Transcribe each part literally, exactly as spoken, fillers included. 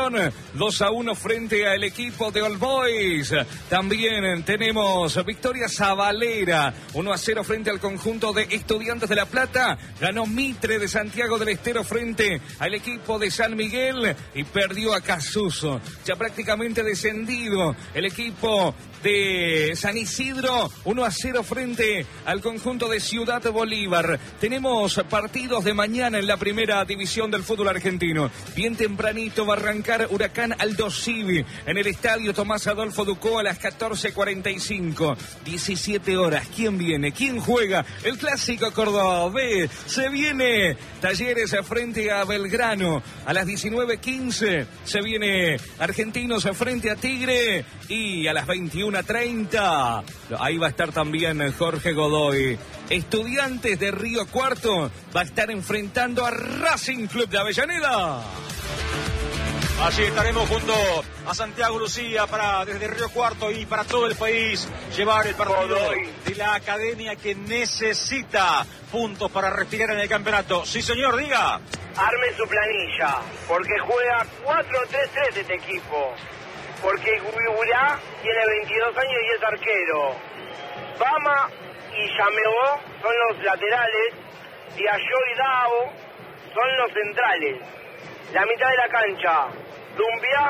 Unión, dos a uno frente al equipo de All Boys. También tenemos victoria Zabalera, uno a cero frente al conjunto de Estudiantes de La Plata. Ganó Mitre de Santiago del Estero frente al equipo de San Miguel y perdió a Casuso. Ya prácticamente descendido el equipo de San Isidro, uno a cero frente al conjunto de Ciudad Bolívar. Tenemos partidos de mañana en la primera división del fútbol argentino. Bien tempranito va a arrancar Huracán Aldo Civi en el estadio Tomás Adolfo Ducó a las catorce cuarenta y cinco. diecisiete horas. ¿Quién viene? ¿Quién juega? El clásico cordobés. Se viene Talleres frente a Belgrano. A las diecinueve quince se viene Argentinos frente a Tigre. Y a las veintiuna treinta, ahí va a estar también Jorge Godoy. Estudiantes de Río Cuarto va a estar enfrentando a Racing Club de Avellaneda. Allí estaremos junto a Santiago Lucía para desde Río Cuarto y para todo el país llevar el partido de la academia que necesita puntos para respirar en el campeonato. Sí, señor, diga. Arme su planilla, porque juega cuatro tres tres este equipo. Porque Gurá tiene veintidós años y es arquero. Bama y Yameó son los laterales. Diallo y Dao son los centrales. La mitad de la cancha, Dumbiá,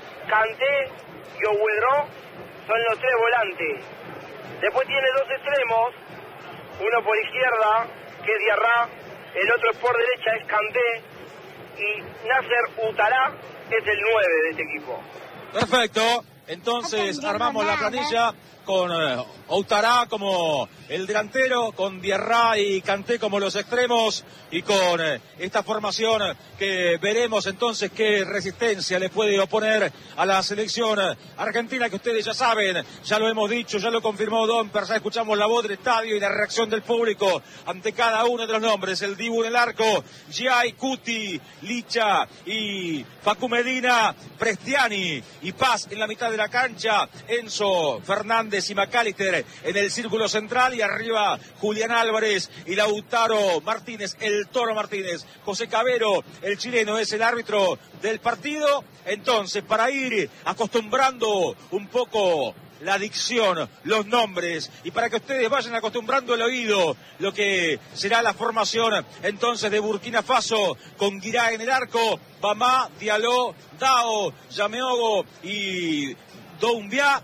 Kanté y Obuedró son los tres volantes. Después tiene dos extremos, uno por izquierda, que es Diarra, el otro por derecha es Kanté, y Nasser Utará es el nueve de este equipo. Perfecto, entonces armamos la planilla con eh, Outará como el delantero, con Diarra y Kanté como los extremos y con eh, esta formación que veremos entonces qué resistencia le puede oponer a la selección argentina, que ustedes ya saben, ya lo hemos dicho, ya lo confirmó Domper, ya escuchamos la voz del estadio y la reacción del público ante cada uno de los nombres. El Dibu en el arco, Giai, Cuti, Licha y Facu Medina, Prestiani y Paz en la mitad de la cancha, Enzo Fernández y McAllister en el círculo central y arriba Julián Álvarez y Lautaro Martínez, el Toro Martínez. José Cabero, el chileno, es el árbitro del partido. Entonces, para ir acostumbrando un poco la dicción, los nombres, y para que ustedes vayan acostumbrando el oído, lo que será la formación entonces de Burkina Faso, con Guirá en el arco, Bamá, Diallo, Dao, Yameogo y Doumbia.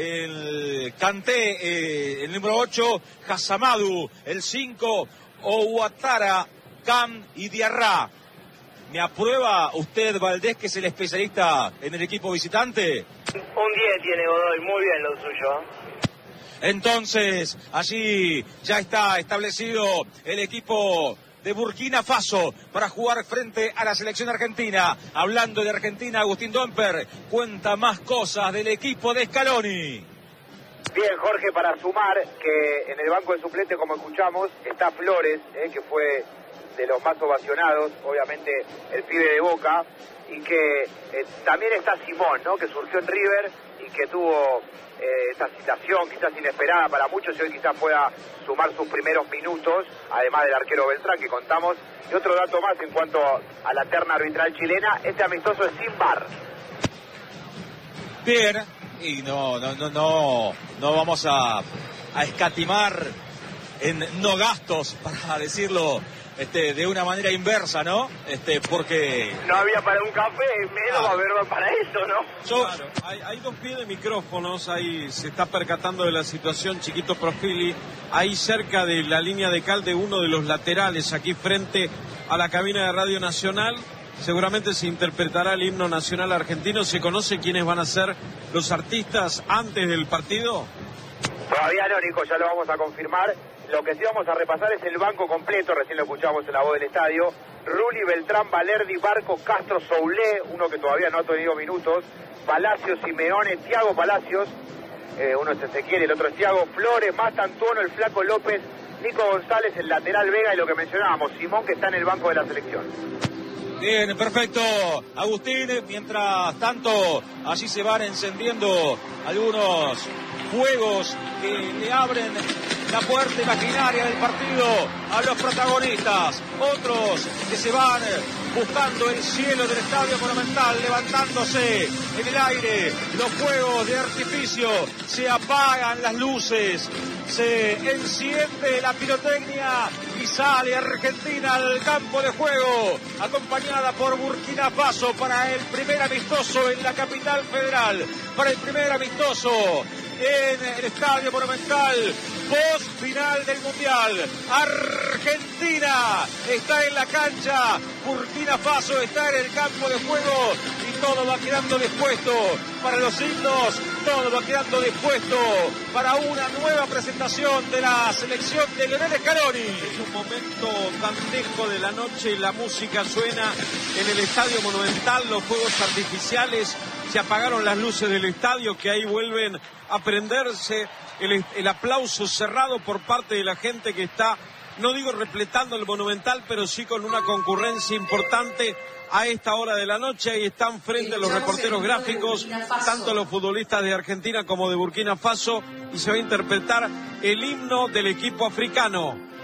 El Kanté, eh, el número ocho, Hasamadu, el cinco, Ouattara, Cam y Diarra. ¿Me aprueba usted, Valdés, que es el especialista en el equipo visitante? Un diez tiene Godoy, muy bien lo suyo. Entonces, allí ya está establecido el equipo de Burkina Faso para jugar frente a la selección argentina. Hablando de Argentina, Agustín Domper cuenta más cosas del equipo de Scaloni. Bien, Jorge, para sumar que en el banco de suplentes, como escuchamos, está Flores, eh, que fue de los más ovacionados, obviamente el pibe de Boca, y que eh, también está Simón, ¿no?, que surgió en River y que tuvo eh, esta situación quizás inesperada para muchos y hoy quizás pueda sumar sus primeros minutos, además del arquero Beltrán que contamos. Y otro dato más en cuanto a la terna arbitral chilena, este amistoso es sin V A R. Bien, y no, no, no, no, no vamos a, a escatimar en no gastos, para decirlo Este, de una manera inversa, ¿no? Este, porque... No había para un café, menos va a haber para eso, ¿no? Yo... Claro, hay, hay dos pies de micrófonos, ahí se está percatando de la situación Chiquito Profili, ahí cerca de la línea de cal de uno de los laterales, aquí frente a la cabina de Radio Nacional. Seguramente se interpretará el himno nacional argentino. ¿Se conoce quiénes van a ser los artistas antes del partido? Todavía no, Nico, ya lo vamos a confirmar. Lo que sí vamos a repasar es el banco completo, recién lo escuchamos en la voz del estadio. Rulli, Beltrán, Valerdi, Barco, Castro, Soulé, uno que todavía no ha tenido minutos, Palacios, Simeone, Thiago Palacios, eh, uno es Ezequiel, el otro es Thiago, Flores, Mastantuono, el Flaco López, Nico González, el lateral Vega y lo que mencionábamos, Simón, que está en el banco de la selección. Bien, perfecto, Agustín. Mientras tanto, allí se van encendiendo algunos fuegos que le abren la puerta imaginaria del partido a los protagonistas. Otros que se van buscando el cielo del Estadio Monumental, levantándose en el aire los fuegos de artificio, se apagan las luces, se enciende la pirotecnia y sale Argentina al campo de juego, acompañada por Burkina Faso para el primer amistoso en la capital federal, para el primer amistoso en el Estadio Monumental, post final del Mundial. Argentina está en la cancha, Burkina Faso está en el campo de juego y todo va quedando dispuesto para los himnos, todo va quedando dispuesto para una nueva presentación de la selección de Lionel Scaloni. Es un momento dantesco de la noche, la música suena en el Estadio Monumental, los fuegos artificiales, se apagaron las luces del estadio que ahí vuelven a prenderse, el, el aplauso cerrado por parte de la gente que está, no digo repletando el Monumental, pero sí con una concurrencia importante a esta hora de la noche. Ahí están frente a los reporteros gráficos, tanto los futbolistas de Argentina como de Burkina Faso, y se va a interpretar el himno del equipo africano.